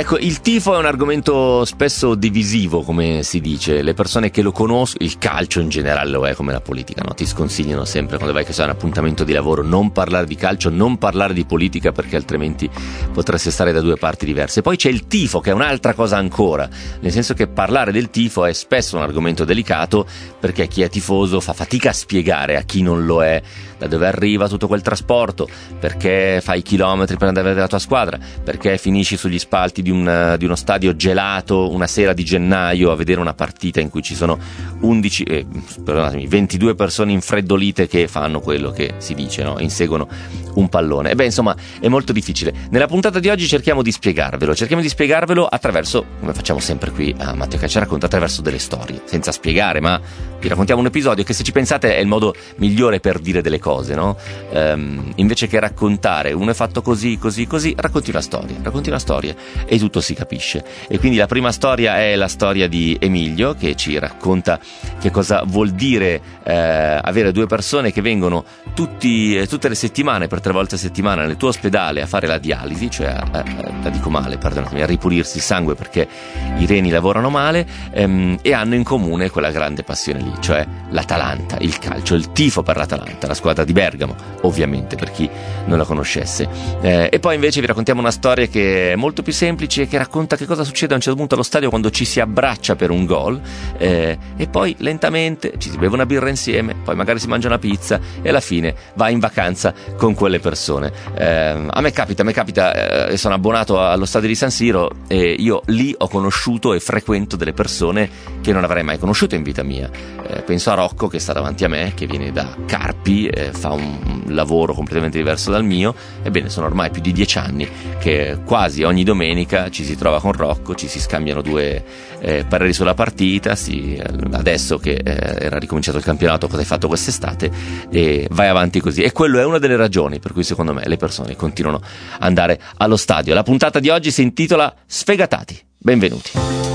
Ecco, il tifo è un argomento spesso divisivo, come si dice. Le persone che lo conoscono, il calcio in generale lo è come la politica, no? Ti sconsigliano sempre quando vai che sia un appuntamento di lavoro non parlare di calcio, non parlare di politica, perché altrimenti potreste stare da due parti diverse. Poi c'è il tifo, che è un'altra cosa ancora, nel senso che parlare del tifo è spesso un argomento delicato, perché chi è tifoso fa fatica a spiegare a chi non lo è da dove arriva tutto quel trasporto, perché fai chilometri per andare a vedere la tua squadra, perché finisci sugli spalti di uno stadio gelato una sera di gennaio a vedere una partita in cui ci sono 22 persone infreddolite che fanno quello che si dice, no? Inseguono un pallone. E beh, insomma, è molto difficile. Nella puntata di oggi cerchiamo di spiegarvelo attraverso, come facciamo sempre qui a Matteo Calcio Racconta, attraverso delle storie, senza spiegare, ma vi raccontiamo un episodio che, se ci pensate, è il modo migliore per dire delle cose, no? Invece che raccontare uno è fatto così, racconti una storia e tutto si capisce. E quindi la prima storia è la storia di Emilio, che ci racconta che cosa vuol dire avere due persone che vengono tutte le settimane, per 3 volte a settimana, nel tuo ospedale a fare la dialisi, cioè a ripulirsi il sangue perché i reni lavorano male, e hanno in comune quella grande passione lì, cioè l'Atalanta, il calcio, il tifo per l'Atalanta, la squadra di Bergamo, ovviamente, per chi non la conoscesse. E poi invece vi raccontiamo una storia che è molto più semplice e che racconta che cosa succede a un certo punto allo stadio quando ci si abbraccia per un gol, e poi lentamente ci si beve una birra insieme, poi magari si mangia una pizza e alla fine va in vacanza con quelle persone. A me capita, sono abbonato allo stadio di San Siro e io lì ho conosciuto e frequento delle persone che non avrei mai conosciuto in vita mia. Penso a Rocco, che sta davanti a me, che viene da Carpi, fa un lavoro completamente diverso dal mio. Ebbene, sono ormai più di 10 anni che quasi ogni domenica ci si trova con Rocco, ci si scambiano 2 pareri sulla partita, adesso che era ricominciato il campionato, cosa hai fatto quest'estate, e vai avanti così. E quello è una delle ragioni per cui secondo me le persone continuano ad andare allo stadio. La puntata di oggi si intitola Sfegatati. Benvenuti.